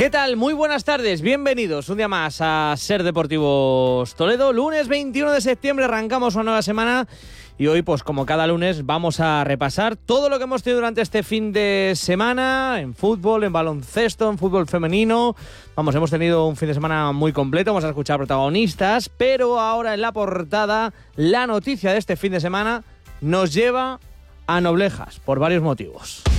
¿Qué tal? Muy buenas tardes, bienvenidos un día más a Ser Deportivos Toledo. Lunes 21 de septiembre arrancamos una nueva semana y hoy, pues como cada lunes, vamos a repasar todo lo que hemos tenido durante este fin de semana en fútbol, en baloncesto, en fútbol femenino. Vamos, hemos tenido un fin de semana muy completo, vamos a escuchar protagonistas, pero ahora en la portada, la noticia de este fin de semana nos lleva a Noblejas por varios motivos.